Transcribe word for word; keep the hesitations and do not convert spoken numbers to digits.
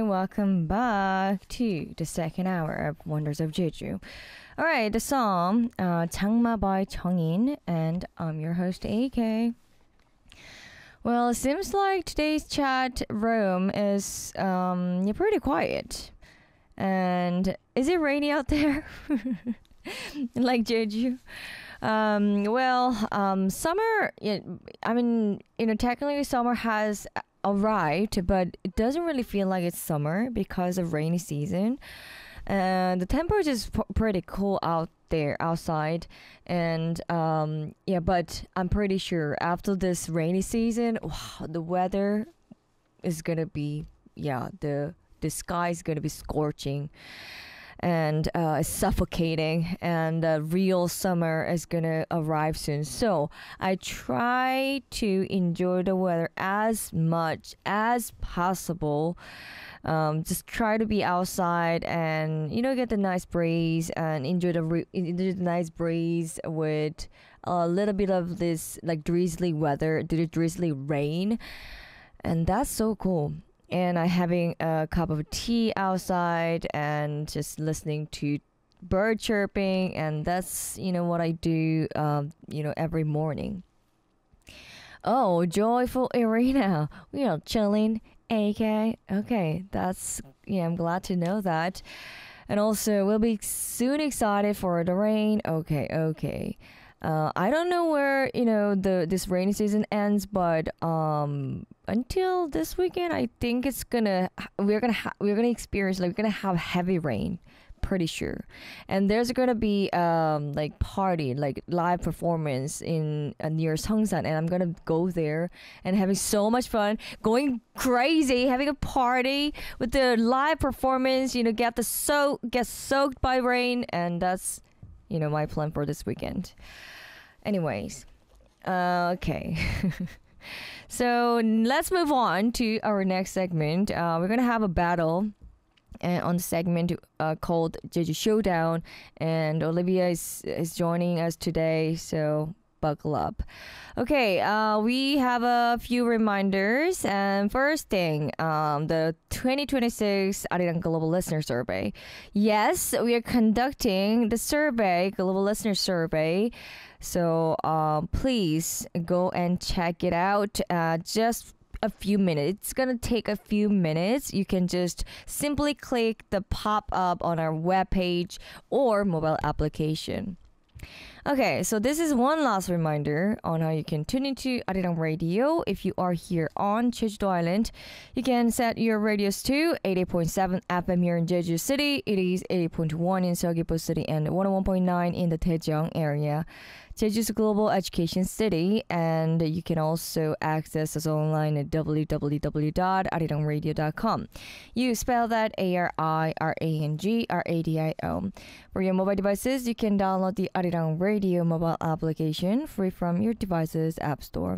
and welcome back to the second hour of Wonders of Jeju. All right, the song uh, 장마 by Chongin, and I'm your host A K. Well, it seems like today's chat room is um, yeah, pretty quiet. And is it rainy out there? Like Jeju? Um, well, um, summer, it, I mean, you know, technically summer has arrived, but it doesn't really feel like it's summer because of rainy season. And the temperature is p- pretty cool out there outside. And um, yeah, but I'm pretty sure after this rainy season, wow, the weather is gonna be, yeah, the, the sky is gonna be scorching. And uh, it's suffocating, and uh, real summer is gonna arrive soon. So I try to enjoy the weather as much as possible. Um, just try to be outside and, you know, get the nice breeze and enjoy the, re- enjoy the nice breeze with a little bit of this like drizzly weather, the drizzly rain, and that's so cool. And I'm having a cup of tea outside and just listening to bird chirping, and that's, you know, what I do um, you know, every morning. Oh, joyful Irina, we are chilling, A K. Okay, that's, yeah, I'm glad to know that. And also we'll be soon excited for the rain. Okay, okay. Uh, I don't know where, you know, the this rainy season ends, but um, until this weekend, I think it's gonna we're gonna ha- we're gonna experience like we're gonna have heavy rain, pretty sure. And there's gonna be um like party, like live performance in uh, near Seongsan, and I'm gonna go there and having so much fun, going crazy, having a party with the live performance. You know, get the so get soaked by rain, and that's, you know, my plan for this weekend. Anyways, uh, okay. So let's move on to our next segment. Uh, we're gonna have a battle uh, on the segment uh, called Jeju Showdown, and Olivia is is joining us today. So buckle up. Okay, uh, we have a few reminders. And first thing, um, the twenty twenty-six Arirang Global Listener Survey. Yes, we are conducting the survey, Global Listener Survey. So um, please go and check it out. Uh, just a few minutes. It's gonna take a few minutes. You can just simply click the pop up on our webpage or mobile application. Okay, so this is one last reminder on how you can tune into Arirang Radio. If you are here on Jeju Island, you can set your radios to eighty-eight point seven F M here in Jeju City. It is eighty point one in Seogwipo City and one oh one point nine in the Daejeong area. Jeju's global education city, and you can also access us online at w w w dot arirang radio dot com. You spell that A R I R A N G R A D I O. For your mobile devices, you can download the Arirang Radio mobile application free from your device's app store.